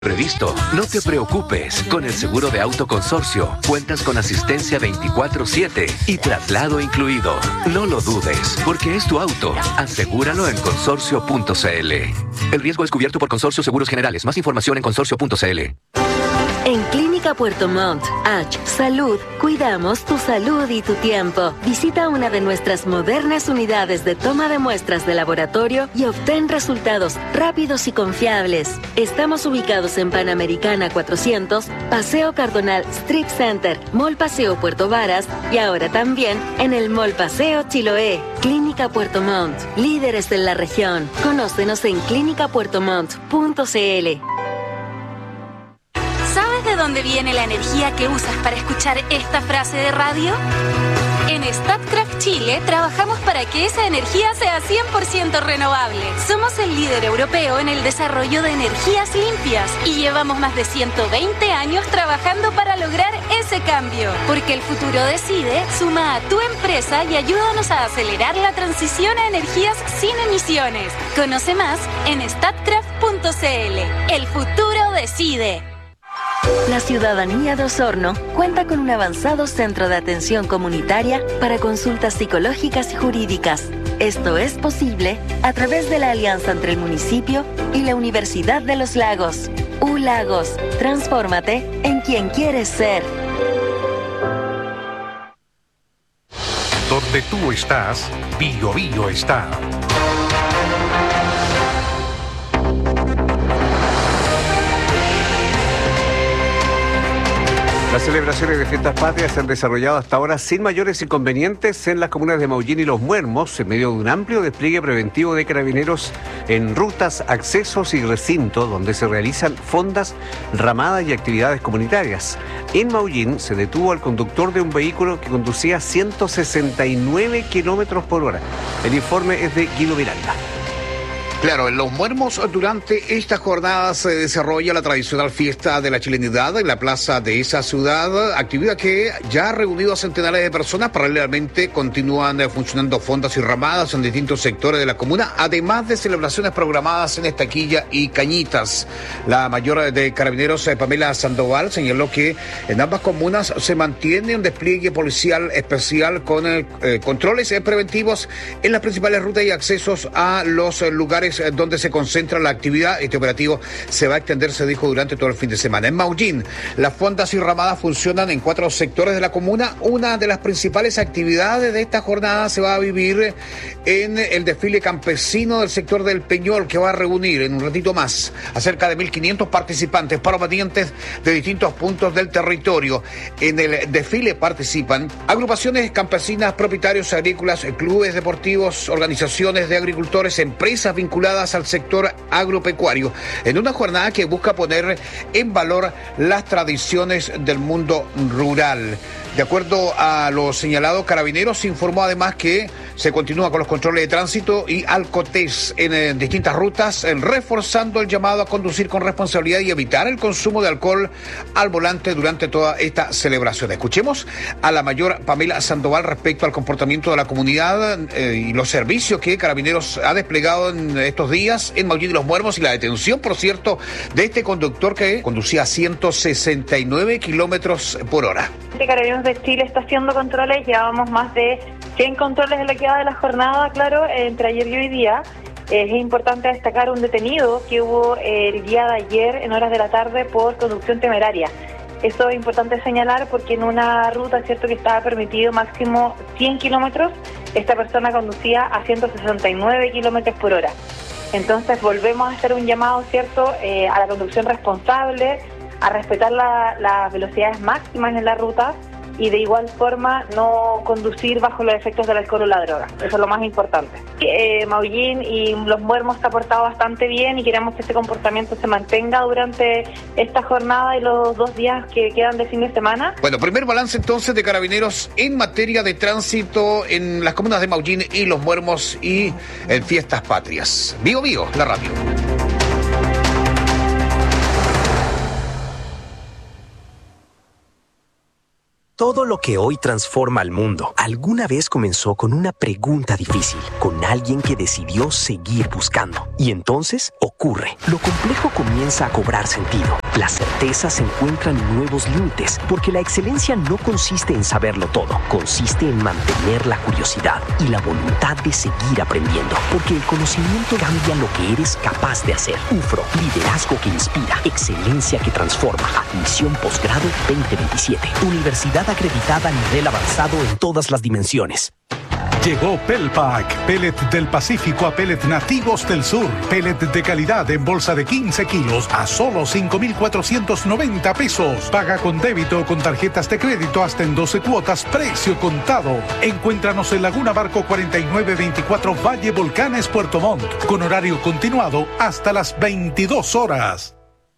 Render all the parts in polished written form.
Previsto, no te preocupes. Con el seguro de auto Consorcio, cuentas con asistencia 24/7 y traslado incluido. No lo dudes, porque es tu auto. Asegúralo en consorcio.cl. El riesgo es cubierto por Consorcio Seguros Generales. Más información en consorcio.cl. En Clínica Puerto Montt, Salud, cuidamos tu salud y tu tiempo. Visita una de nuestras modernas unidades de toma de muestras de laboratorio y obtén resultados rápidos y confiables. Estamos ubicados en Panamericana 400, Paseo Cardonal Strip Center, Mall Paseo Puerto Varas y ahora también en el Mall Paseo Chiloé. Clínica Puerto Montt, líderes en la región. Conócenos en clinicapuertomont.cl. ¿Sabes de dónde viene la energía que usas para escuchar esta frase de radio? En Statkraft Chile trabajamos para que esa energía sea 100% renovable. Somos el líder europeo en el desarrollo de energías limpias y llevamos más de 120 años trabajando para lograr ese cambio. Porque el futuro decide, suma a tu empresa y ayúdanos a acelerar la transición a energías sin emisiones. Conoce más en statkraft.cl. El futuro decide. La ciudadanía de Osorno cuenta con un avanzado centro de atención comunitaria para consultas psicológicas y jurídicas. Esto es posible a través de la alianza entre el municipio y la Universidad de los Lagos. U-Lagos, transfórmate en quien quieres ser. Donde tú estás, Bio Bio está. Las celebraciones de Fiestas Patrias se han desarrollado hasta ahora sin mayores inconvenientes en las comunas de Maullín y Los Muermos, en medio de un amplio despliegue preventivo de carabineros en rutas, accesos y recintos donde se realizan fondas, ramadas y actividades comunitarias. En Maullín se detuvo al conductor de un vehículo que conducía a 169 kilómetros por hora. El informe es de Guido Miranda. Claro, en Los Muermos durante esta jornada se desarrolla la tradicional fiesta de la chilenidad en la plaza de esa ciudad, actividad que ya ha reunido a centenares de personas. Paralelamente continúan funcionando fondas y ramadas en distintos sectores de la comuna, además de celebraciones programadas en Estaquilla y Cañitas. La mayor de Carabineros, Pamela Sandoval, señaló que en ambas comunas se mantiene un despliegue policial especial con controles preventivos en las principales rutas y accesos a los lugares donde se concentra la actividad. Este operativo se va a extender, se dijo, durante todo el fin de semana. En Maullín, las fondas y ramadas funcionan en 4 sectores de la comuna. Una de las principales actividades de esta jornada se va a vivir en el desfile campesino del sector del Peñol, que va a reunir en un ratito más a cerca de 1.500 participantes provenientes de distintos puntos del territorio. En el desfile participan agrupaciones campesinas, propietarios agrícolas, clubes deportivos, organizaciones de agricultores, empresas vinculadas al sector agropecuario, en una jornada que busca poner en valor las tradiciones del mundo rural. De acuerdo a lo señalado, Carabineros informó además que se continúa con los controles de tránsito y alcotés en distintas rutas, reforzando el llamado a conducir con responsabilidad y evitar el consumo de alcohol al volante durante toda esta celebración. Escuchemos a la mayor Pamela Sandoval respecto al comportamiento de la comunidad y los servicios que Carabineros ha desplegado en estos días en Maullín y Los Muermos, y la detención, por cierto, de este conductor que conducía a 169 kilómetros por hora. Carabineros de Chile está haciendo controles, llevamos más de 100 controles en lo que va de la jornada, claro, entre ayer y hoy día. Es importante destacar un detenido que hubo el día de ayer en horas de la tarde por conducción temeraria. Eso es importante señalar porque en una ruta, cierto, que estaba permitido máximo 100 kilómetros, esta persona conducía a 169 kilómetros por hora. Entonces volvemos a hacer un llamado, cierto, a la conducción responsable, a respetar las velocidades máximas en la ruta y de igual forma no conducir bajo los efectos del alcohol o la droga. Eso es lo más importante. Maullín y Los Muermos se ha portado bastante bien y queremos que ese comportamiento se mantenga durante esta jornada y los 2 días que quedan de fin de semana. Bueno, primer balance entonces de Carabineros en materia de tránsito en las comunas de Maullín y Los Muermos y en Fiestas Patrias. Bio Bio, la radio. Todo lo que hoy transforma al mundo, alguna vez comenzó con una pregunta difícil, con alguien que decidió seguir buscando. Y entonces ocurre. Lo complejo comienza a cobrar sentido. Las certezas encuentran nuevos límites, porque la excelencia no consiste en saberlo todo, consiste en mantener la curiosidad y la voluntad de seguir aprendiendo, porque el conocimiento cambia lo que eres capaz de hacer. UFRO, liderazgo que inspira, excelencia que transforma. Admisión posgrado 2027. Universidad acreditada a nivel avanzado en todas las dimensiones. Llegó Pelpack, pellet del Pacífico a pellet nativos del sur. Pellet de calidad en bolsa de 15 kilos a solo 5,490 pesos. Paga con débito o con tarjetas de crédito hasta en 12 cuotas, precio contado. Encuéntranos en Laguna Barco 4924 Valle Volcanes, Puerto Montt, con horario continuado hasta las 22 horas.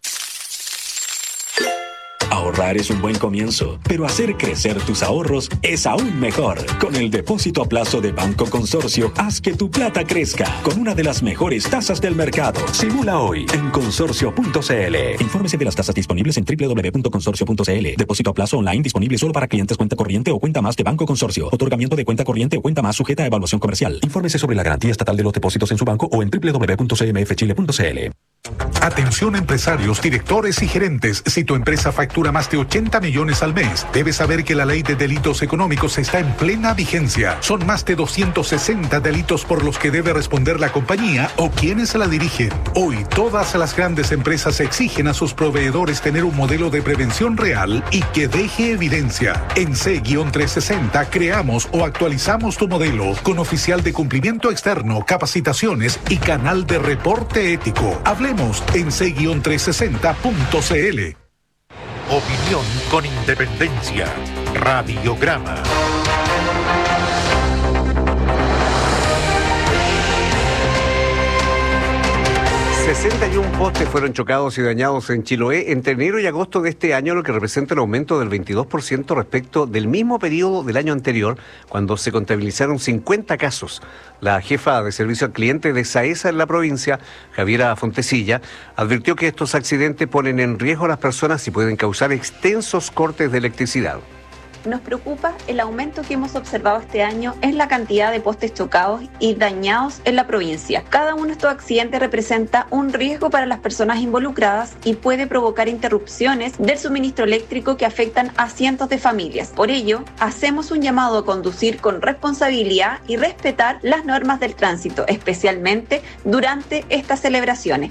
Ahorrar es un buen comienzo, pero hacer crecer tus ahorros es aún mejor. Con el depósito a plazo de Banco Consorcio, haz que tu plata crezca con una de las mejores tasas del mercado. Simula hoy en consorcio.cl. Infórmese de las tasas disponibles en www.consorcio.cl. Depósito a plazo online disponible solo para clientes cuenta corriente o cuenta más de Banco Consorcio. Otorgamiento de cuenta corriente o cuenta más sujeta a evaluación comercial. Infórmese sobre la garantía estatal de los depósitos en su banco o en www.cmfchile.cl. Atención empresarios, directores y gerentes. Si tu empresa factura más de 80 millones al mes, debes saber que la ley de delitos económicos está en plena vigencia. Son más de 260 delitos por los que debe responder la compañía o quienes la dirigen. Hoy, todas las grandes empresas exigen a sus proveedores tener un modelo de prevención real y que deje evidencia. En C-360 creamos o actualizamos tu modelo con oficial de cumplimiento externo, capacitaciones y canal de reporte ético. Hablemos en c-360.cl. Opinión con independencia. Radiograma. 61 postes fueron chocados y dañados en Chiloé entre enero y agosto de este año, lo que representa un aumento del 22% respecto del mismo periodo del año anterior, cuando se contabilizaron 50 casos. La jefa de servicio al cliente de SAESA en la provincia, Javiera Fontecilla, advirtió que estos accidentes ponen en riesgo a las personas y pueden causar extensos cortes de electricidad. Nos preocupa el aumento que hemos observado este año en la cantidad de postes chocados y dañados en la provincia. Cada uno de estos accidentes representa un riesgo para las personas involucradas y puede provocar interrupciones del suministro eléctrico que afectan a cientos de familias. Por ello, hacemos un llamado a conducir con responsabilidad y respetar las normas del tránsito, especialmente durante estas celebraciones.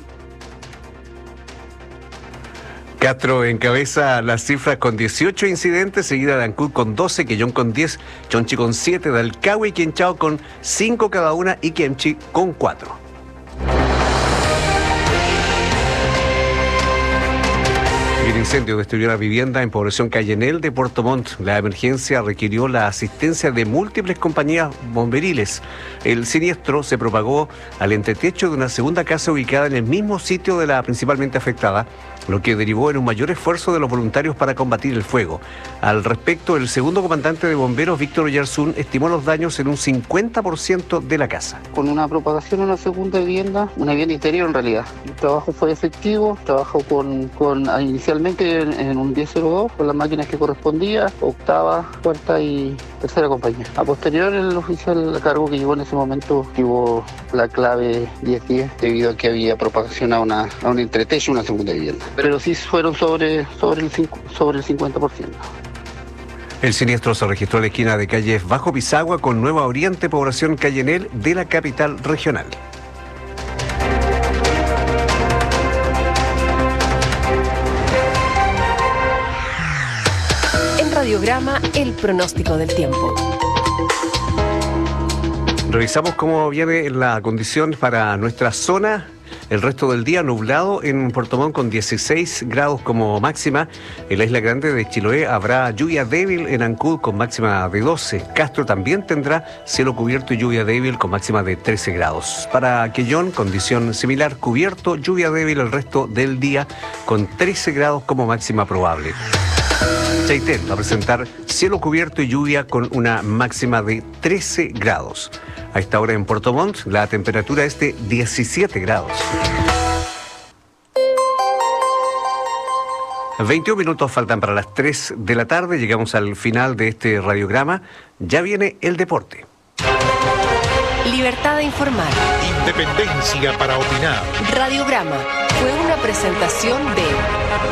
Castro encabeza las cifras con 18 incidentes, seguida de Ancud con 12, Quellón con 10, Chonchi con 7, Dalcahue y Quinchao con 5 cada una y Quemchi con 4. El incendio destruyó la vivienda en población Cayenel de Puerto Montt. La emergencia requirió la asistencia de múltiples compañías bomberiles. El siniestro se propagó al entretecho de una segunda casa ubicada en el mismo sitio de la principalmente afectada, lo que derivó en un mayor esfuerzo de los voluntarios para combatir el fuego. Al respecto, el segundo comandante de bomberos, Víctor Oyarzún, estimó los daños en un 50% de la casa. Con una propagación en una segunda vivienda, una vivienda interior en realidad. El trabajo fue efectivo, trabajó inicialmente en un 1002 con las máquinas que correspondía, octava, cuarta y tercera compañía. A posterior, el oficial a cargo que llegó en ese momento activó la clave 1010 debido a que había propagación a un entretecho, una segunda vivienda. Pero sí fueron sobre el 50%. El siniestro se registró en la esquina de calles Bajo Pisagua con Nueva Oriente, población Cayenel de la capital regional. En Radiograma, el pronóstico del tiempo. Revisamos cómo viene la condición para nuestra zona. El resto del día nublado en Puerto Montt con 16 grados como máxima. En la Isla Grande de Chiloé habrá lluvia débil en Ancud con máxima de 12. Castro también tendrá cielo cubierto y lluvia débil con máxima de 13 grados. Para Quellón, condición similar, cubierto, lluvia débil el resto del día con 13 grados como máxima probable. Chaitén va a presentar cielo cubierto y lluvia con una máxima de 13 grados. A esta hora en Puerto Montt, la temperatura es de 17 grados. 21 minutos faltan para las 3 de la tarde. Llegamos al final de este radiograma. Ya viene el deporte. Libertad de informar. Independencia para opinar. Radiograma fue una presentación de